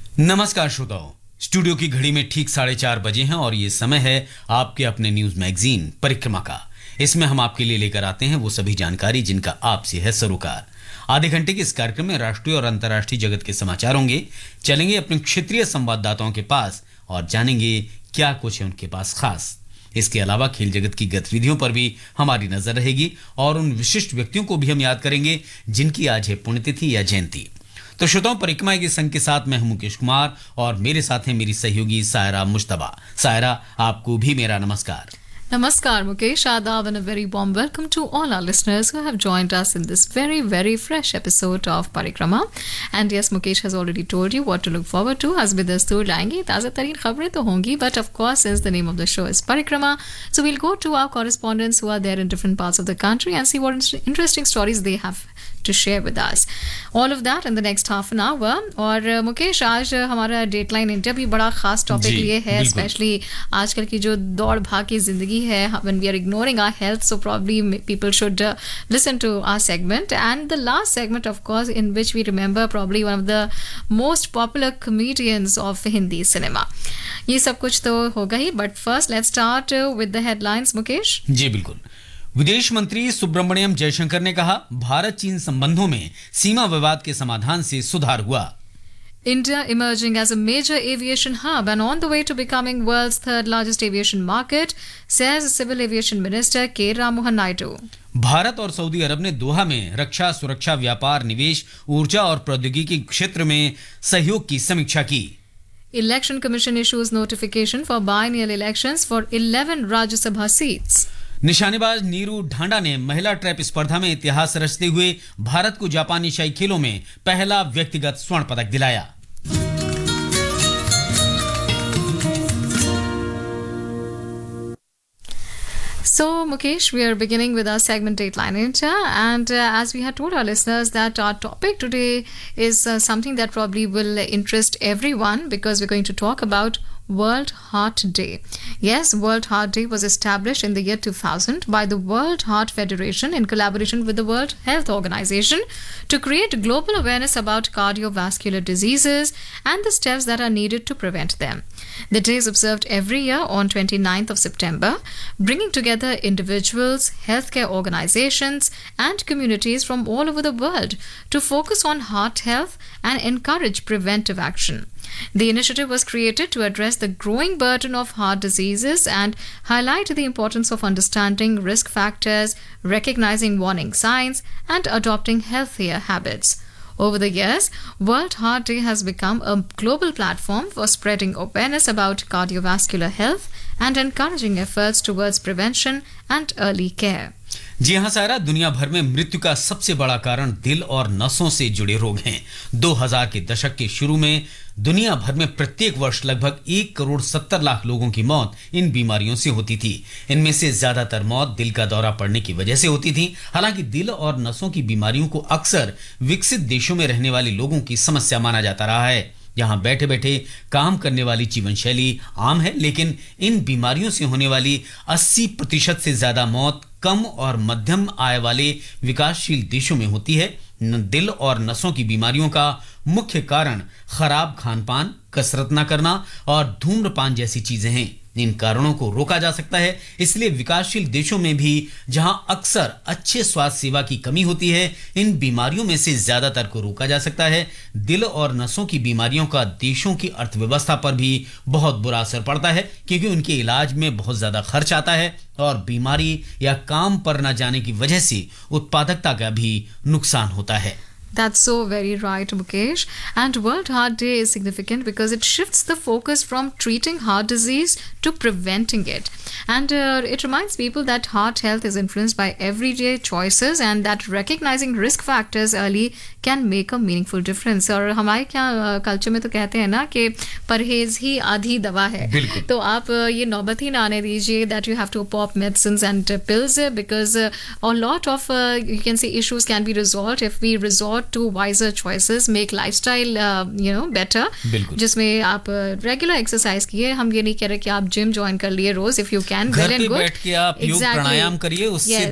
नमस्कार श्रोताओ, स्टूडियो की घड़ी में ठीक 4:30 बजे हैं और ये समय है आपके अपने न्यूज मैगजीन परिक्रमा का। इसमें हम आपके लिए लेकर आते हैं वो सभी जानकारी जिनका आपसे है सरोकार। आधे घंटे के इस कार्यक्रम में राष्ट्रीय और अंतर्राष्ट्रीय जगत के समाचार होंगे। चलेंगे अपने क्षेत्रीय संवाददाताओं के पास और जानेंगे क्या कुछ है उनके पास खास। इसके अलावा खेल जगत की गतिविधियों पर भी हमारी नजर रहेगी और उन विशिष्ट व्यक्तियों को भी हम याद करेंगे जिनकी आज है पुण्यतिथि या जयंती। तो श्रोताओं, परिक्रमा के संग के साथ मैं हूं मुकेश कुमार और मेरे साथ हैं मेरी सहयोगी सायरा मुश्तबा। सायरा, आपको भी मेरा नमस्कार। Namaskar Mukesh, Adab and a very warm welcome to all our listeners who have joined us in this very fresh episode of Parikrama. And yes, Mukesh has already told you what to look forward to. हस्बे दस्तूर लाएंगे, ताज़ा तरीन खबरें तो होंगी, but of course since the name of the show is Parikrama, so we'll go to our correspondents who are there in different parts of the country and see what interesting stories they have to share with us. All of that in the next half an hour. और मुकेश, आज हमारा dateline India भी बड़ा खास topic लिए है, specially आजकल की जो दौड़ भाग की जिंदगी है, when we are ignoring our health, so probably people should listen to our segment. And the last segment, of course, in which we remember probably one of the most popular comedians of Hindi cinema. ये सब कुछ तो होगा ही, but first let's start with the headlines, Mukesh. जी बिल्कुल। विदेश मंत्री सुब्रमण्यम जयशंकर ने कहा, भारत चीन संबंधों में सीमा विवाद के समाधान से सुधार हुआ। India emerging as a major aviation hub and on the way to becoming world's third largest aviation market, says Civil Aviation Minister K. Ramohan Naidu. Bharat और सऊदी अरब ने दोहा में रक्षा, सुरक्षा, व्यापार, निवेश, ऊर्जा और प्रौद्योगिकी क्षेत्र में सहयोग की समीक्षा की। Election Commission issues notification for biennial elections for 11 Rajya Sabha seats. निशानेबाज नीरू ढांडा ने महिला ट्रैप स्पर्धा में इतिहास रचते हुए भारत को जापानी एशियाई खेलों में पहला व्यक्तिगत स्वर्ण पदक दिलाया। So, Mukesh, we are beginning with our segment Dateline India, and as we had told our listeners that our topic today is something that probably will interest everyone, because we're going to talk about World Heart Day. Yes, World Heart Day was established in the year 2000 by the World Heart Federation in collaboration with the World Health Organization to create global awareness about cardiovascular diseases and the steps that are needed to prevent them. The day is observed every year on 29th of September, bringing together individuals, healthcare organizations, and communities from all over the world to focus on heart health and encourage preventive action. The initiative was created to address the growing burden of heart diseases and highlight the importance of understanding risk factors, recognizing warning signs, and adopting healthier habits. Over the years, World Heart Day has become a global platform for spreading awareness about cardiovascular health and encouraging efforts towards prevention and early care. जी हाँ सारा, दुनिया भर में मृत्यु का सबसे बड़ा कारण दिल और नसों से जुड़े रोग हैं। 2000 के दशक के शुरू में दुनिया भर में प्रत्येक वर्ष लगभग 1,70,00,000 लोगों की मौत इन बीमारियों से होती थी। इनमें से ज्यादातर मौत दिल का दौरा पड़ने की वजह से होती थी। हालांकि दिल और नसों की बीमारियों को अक्सर विकसित देशों में रहने वाले लोगों की समस्या माना जाता रहा है। यहाँ बैठे बैठे काम करने वाली जीवन शैली आम है, लेकिन इन बीमारियों से होने वाली 80% से ज्यादा मौत कम और मध्यम आय वाले विकासशील देशों में होती है। दिल और नसों की बीमारियों का मुख्य कारण खराब खानपान, कसरत न करना और धूम्रपान जैसी चीजें हैं। इन कारणों को रोका जा सकता है, इसलिए विकासशील देशों में भी जहां अक्सर अच्छे स्वास्थ्य सेवा की कमी होती है, इन बीमारियों में से ज्यादातर को रोका जा सकता है। दिल और नसों की बीमारियों का देशों की अर्थव्यवस्था पर भी बहुत बुरा असर पड़ता है, क्योंकि उनके इलाज में बहुत ज्यादा खर्च आता है और बीमारी या काम पर न जाने की वजह से उत्पादकता का भी नुकसान होता है। That's so very right, Mukesh. And World Heart Day is significant because it shifts the focus from treating heart disease to preventing it. And it reminds people that heart health is influenced by everyday choices and that recognizing risk factors early can make a meaningful difference. और हमारे क्या culture में तो कहते हैं ना कि परहेज ही आधी दवा है। तो आप ये नौबत ही ना आने दीजिए that you have to pop medicines and pills, because a lot of you can say issues can be resolved if we resort to wiser choices, make lifestyle better, जिसमें आप रेगुलर एक्सरसाइज किए। हम ये नहीं कह रहे कि आप जिम ज्वाइन कर लिए रोज, इफ यू कैन, घर पे बैठ के आप योग प्राणायाम करिए, उससे